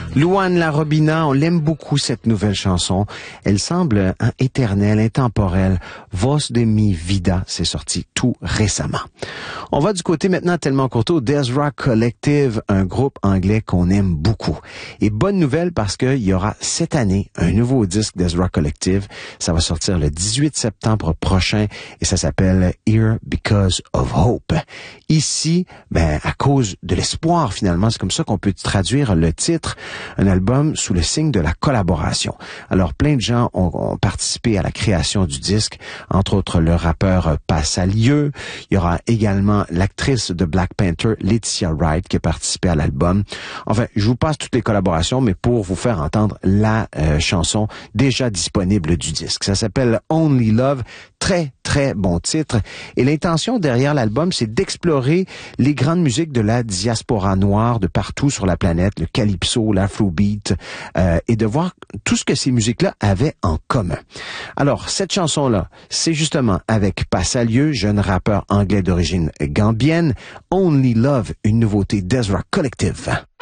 Luan Larobina, on l'aime beaucoup cette nouvelle chanson. Elle semble éternelle, intemporelle. Voz de mi vida, c'est sorti tout récemment. On va du côté maintenant tellement courto d'Ezra Collective, un groupe anglais qu'on aime beaucoup. Et bonne nouvelle parce qu'il y aura cette année un nouveau disque d'Ezra Collective. Ça va sortir le 18 septembre prochain et ça s'appelle Here Because of Hope. Ici, à cause de l'espoir finalement, c'est comme ça qu'on peut traduire le titre. Un album sous le signe de la collaboration. Alors, plein de gens ont participé à la création du disque, entre autres le rappeur Passalieu. Il y aura également l'actrice de Black Panther, Letitia Wright, qui a participé à l'album. Enfin, je vous passe toutes les collaborations, mais pour vous faire entendre la chanson déjà disponible du disque. Ça s'appelle Only Love. Très, très bon titre. Et l'intention derrière l'album, c'est d'explorer les grandes musiques de la diaspora noire de partout sur la planète, le calypso, l'afrobeat, et de voir tout ce que ces musiques-là avaient en commun. Alors, cette chanson-là, c'est justement avec Passalieu, jeune rappeur anglais d'origine gambienne, Only Love, une nouveauté d'Ezra Collective.